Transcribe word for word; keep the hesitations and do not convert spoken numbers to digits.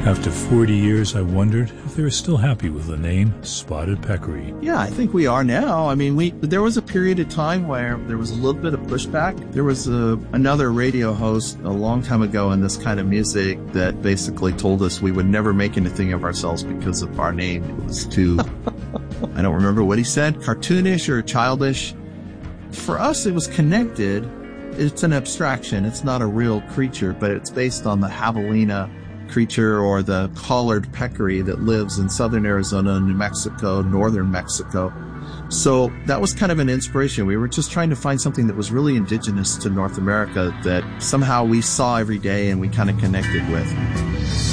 After forty years, I wondered if they were still happy with the name Spotted Peccary. Yeah, I think we are now. I mean, we there was a period of time where there was a little bit of pushback. There was a, another radio host a long time ago in this kind of music that basically told us we would never make anything of ourselves because of our name. It was too, I don't remember what he said, cartoonish or childish. For us, it was connected. It's an abstraction. It's not a real creature, but it's based on the javelina creature or the collared peccary that lives in southern Arizona, New Mexico, northern Mexico. So that was kind of an inspiration. We were just trying to find something that was really indigenous to North America that somehow we saw every day and we kind of connected with.